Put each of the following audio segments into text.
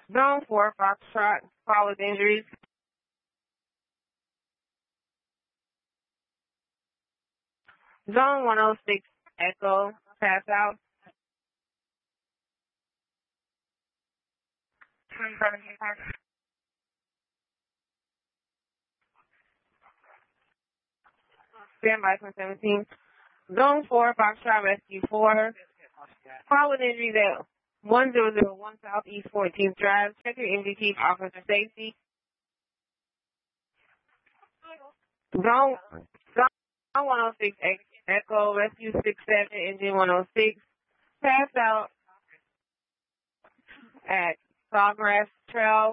Zone 4, Foxtrot, call with injuries. Zone 106, Echo, pass out. 17, stand by for 17. Zone 4, Foxtrot, Rescue 4. Call with injuries at 1001 Southeast 14th Drive. Check your MDT for officer safety. Zone 106, Echo, Rescue 67, Engine 106. Pass out at Sawgrass Trail.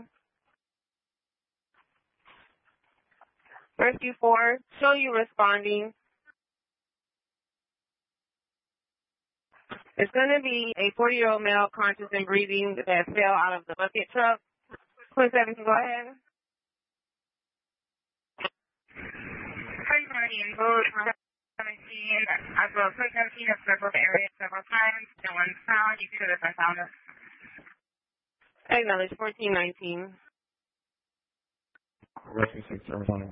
Rescue 4, show you responding. It's going to be a 40-year-old male conscious and breathing that fell out of the bucket truck. 27, go ahead. I've got 17 have circled the area several times. No one's found. You could have found us. Acknowledge 1419. Rescue 6, Arizona.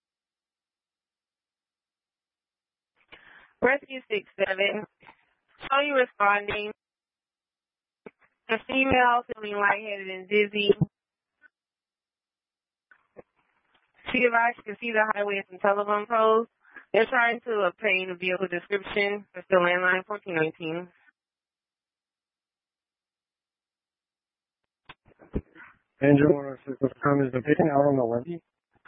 Rescue 67, show you responding. A female feeling lightheaded and dizzy. She advised you can see the highway and some telephone poles. They're trying to obtain a vehicle description for the landline 1419. Angel 106, what time is the patient out on the levee?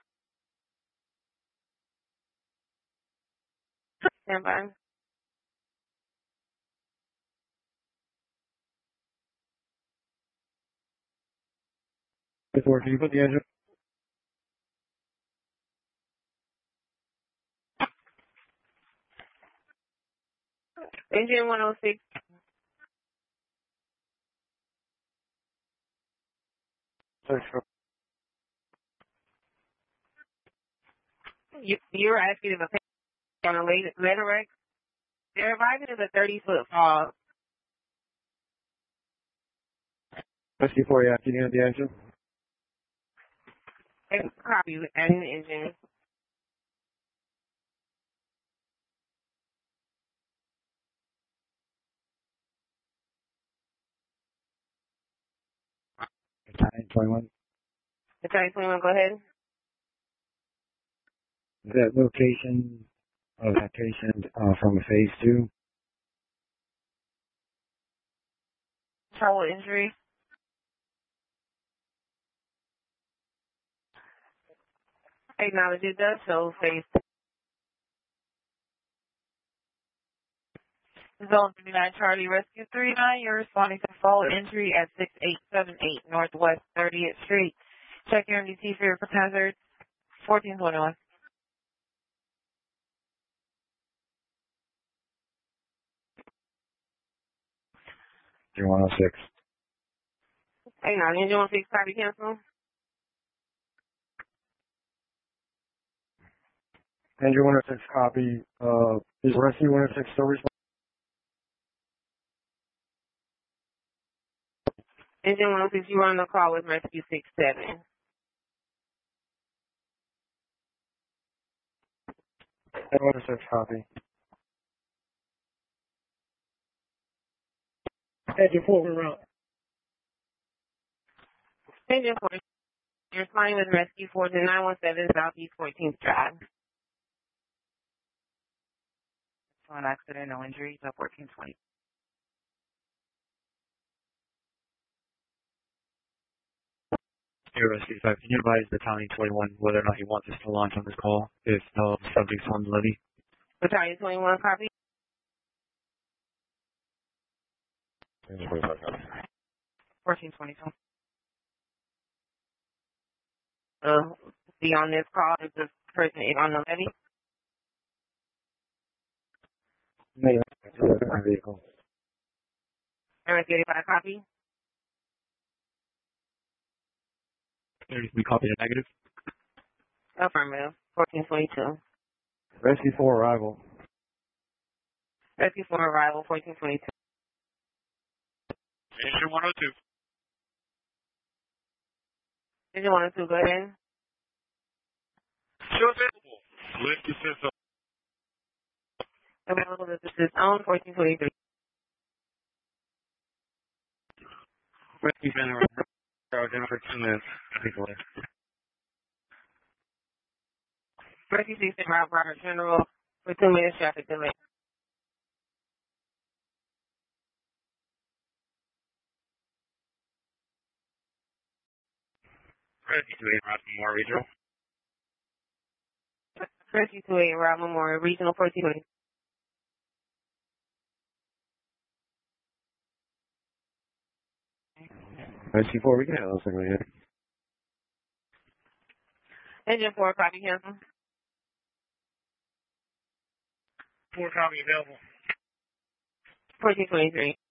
Stand by. Before, can you put the engine? Engine 106. You're asking if a patient on a later wreck. They're arriving at a 30-foot fall. Rescue 4, yeah, can you have the engine? Copy, adding the engine. Battalion 21. Battalion 21, go ahead. That location of that patient from phase 2. Trouble injury. Acknowledge it does show phase 2. Zone 39 Charlie Rescue 39, you're responding to fall injury at 6878 Northwest 30th Street. Check your MDT for your hazard 1421. Engine 106. Acknowledge engine 106, copy cancel. Engine 106, copy. Is Rescue 106 still responding? Engine 106, you were on the call with Rescue 67. Engine 106, copy. Engine 4, we're out. Engine 4, you're responding with Rescue 4 to 917 Southeast 14th Drive. One accident, no injuries, up 1420. Here, Rescue 5, can you advise Battalion 21 whether or not he wants us to launch on this call if no subjects on the levee? Battalion 21, copy. 1422. Be on this call if the person is on the levee. Maybe my vehicle. Rescue 85, copy. We copy the negative. Affirmative, 1422. Rescue 4 arrival. Rescue 4 arrival, 1422. Engine 102. Engine 1 and 2, go ahead. Show available. Lift assist. Available to assist on 1423. Rescue center. Down for 2 minutes. Rescue 6 route Robert General for 2 minutes traffic delay. Rescue 28 Route Memorial Regional. Rescue 28 Route Memorial Regional 1420. Rescue 4, we can handle this thing right here. Engine 4, copy cancel. 4 copy available. 1423.